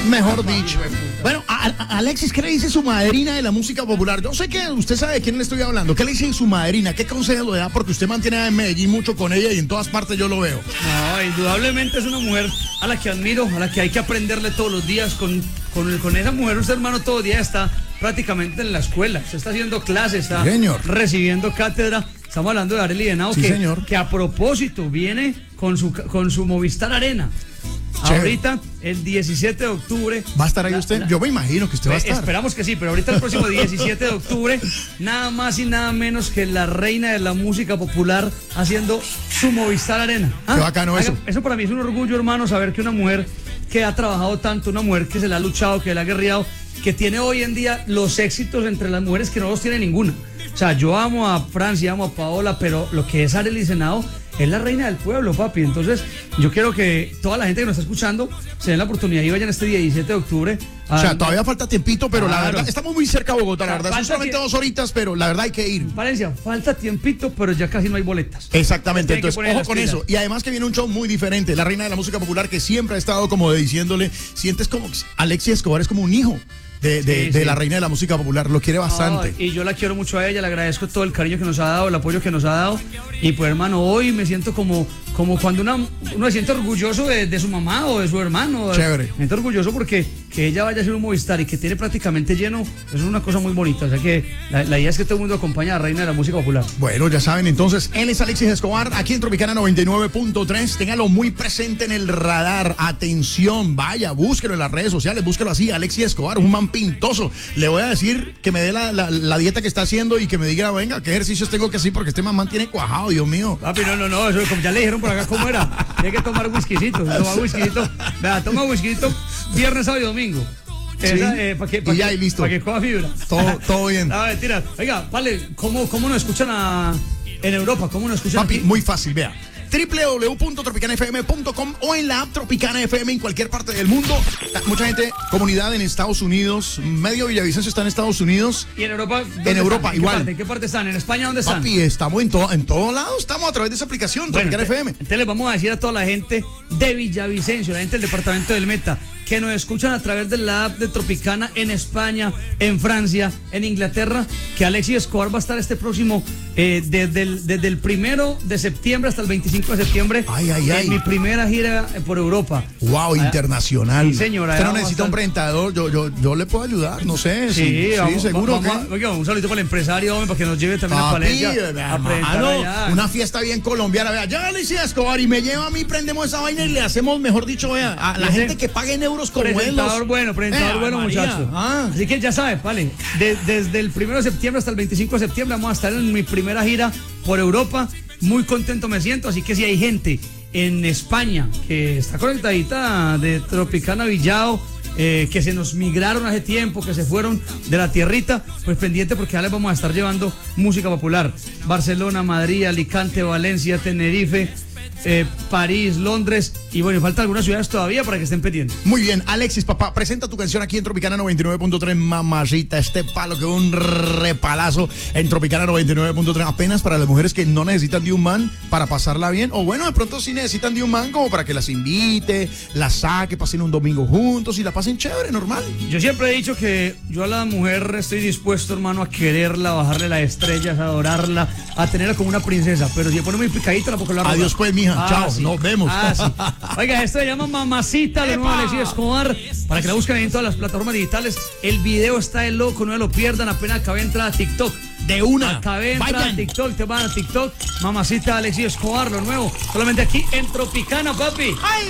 Mejor dicho. Bueno, Alexis, ¿qué le dice su madrina de la música popular? Yo sé que usted sabe de quién le estoy hablando. ¿Qué le dice su madrina? ¿Qué consejo le da? Porque usted mantiene en Medellín mucho con ella y en todas partes yo lo veo. No, indudablemente es una mujer a la que admiro, a la que hay que aprenderle todos los días. Con esa mujer, usted, hermano, todo el día está prácticamente en la escuela. Usted está haciendo clases, está recibiendo cátedra. Estamos hablando de Arely Henao, sí, que a propósito viene con su Movistar Arena. Chévere. Ahorita, el 17 de octubre... ¿Va a estar ahí usted? Yo me imagino que usted va a estar. Esperamos que sí, pero ahorita el próximo 17 de octubre, nada más y nada menos que la reina de la música popular haciendo su Movistar Arena. Qué bacano eso. Eso para mí es un orgullo, hermano, saber que una mujer que ha trabajado tanto, una mujer que se la ha luchado, que la ha guerreado, que tiene hoy en día los éxitos entre las mujeres que no los tiene ninguna. O sea, yo amo a Francia, amo a Paola, pero lo que es Arely Henao es la reina del pueblo, papi. Entonces, yo quiero que toda la gente que nos está escuchando se den la oportunidad y vayan este día 17 de octubre. O sea, todavía falta tiempito, pero claro, la verdad, estamos muy cerca de Bogotá, la verdad. Son solamente 2 horitas, pero la verdad hay que ir. Valencia, falta tiempito, pero ya casi no hay boletas. Exactamente, entonces ojo con eso. Y además que viene un show muy diferente. La reina de la música popular que siempre ha estado como diciéndole, sientes como Alexis Escobar es como un hijo de la reina de la música popular, lo quiere bastante. Y yo la quiero mucho a ella, le agradezco todo el cariño que nos ha dado, el apoyo que nos ha dado. Y pues, hermano, hoy me siento como cuando uno se siente orgulloso de su mamá o de su hermano. Chévere. Me siento orgulloso porque que ella vaya a ser un Movistar y que tiene prácticamente lleno, eso es una cosa muy bonita. O sea que la idea es que todo el mundo acompañe a la reina de la música popular. Bueno, ya saben, entonces, él es Alexis Escobar, aquí en Tropicana 99.3. Téngalo muy presente en el radar. Atención, vaya, búsquelo en las redes sociales, búsquelo así, Alexis Escobar, un man pintoso. Le voy a decir que me dé la dieta que está haciendo y que me diga, venga, qué ejercicios tengo que hacer porque este man mantiene cuajado, Dios mío. Papi, no, eso como ya le dijeron por acá cómo era. Tiene que tomar whiskycito. Vea, toma whiskycito viernes, sábado y domingo. Sí, y ya, y listo. Para que coja fibra. Todo bien. A ver, tira. Oiga, vale, ¿cómo nos escuchan en Europa? ¿Cómo nos escuchan Papi, aquí? muy fácil, vea. www.tropicanafm.com o en la app Tropicana FM en cualquier parte del mundo. Mucha gente, comunidad en Estados Unidos, medio Villavicencio está en Estados Unidos. ¿Y en Europa? En Europa, igual. ¿En qué parte están? ¿En España dónde están? Papi, estamos en todos lados, estamos a través de esa aplicación, Tropicana FM. Entonces les vamos a decir a toda la gente de Villavicencio, la gente del departamento del Meta, que nos escuchan a través de la app de Tropicana en España, en Francia, en Inglaterra, que Alexis Escobar va a estar este próximo, desde el 1 de septiembre hasta el 25 de septiembre, en mi primera gira por Europa. Wow, internacional. Sí, señora. Usted no necesita un presentador, yo le puedo ayudar, no sé. Sí, seguro. Oiga, un saludito para el empresario, hombre, para que nos lleve también a Palencia a presentar una fiesta bien colombiana, vea, ya Alexis Escobar y me lleva a mí, prendemos esa vaina y le hacemos, mejor dicho, vea, a la gente que pague en euros como presentador bueno, muchachos. Así que ya sabes, vale, desde el 1 de septiembre hasta el 25 de septiembre vamos a estar en mi primera gira por Europa. Muy contento me siento, así que si hay gente en España que está conectadita de Tropicana Villao, que se nos migraron hace tiempo, que se fueron de la tierrita, pues pendiente porque ya les vamos a estar llevando música popular. Barcelona, Madrid, Alicante, Valencia, Tenerife, París, Londres y bueno, faltan algunas ciudades todavía para que estén pendientes. Muy bien, Alexis, papá, presenta tu canción aquí en Tropicana 99.3, mamacita, este palo que es un repalazo en Tropicana 99.3, apenas para las mujeres que no necesitan de un man para pasarla bien, o bueno, de pronto sí necesitan de un man como para que las invite, las saque, pasen un domingo juntos y la pasen chévere, normal. Yo siempre he dicho que yo a la mujer estoy dispuesto, hermano, a quererla, a bajarle las estrellas, a adorarla, a tenerla como una princesa, pero si se pone muy picadita la puedo hablar. Adiós pues, mija. Chao, sí. Nos vemos. Sí. Oiga, esto se llama Mamacita, de nuevo Alexis Escobar, para que la busquen en todas las plataformas digitales. El video está de loco, no se lo pierdan, apenas acabé de entrar a TikTok. De una. Acabé de entrar a TikTok, te van a TikTok. Mamacita Alexis Escobar, lo nuevo, solamente aquí en Tropicana, papi. ¡Ay!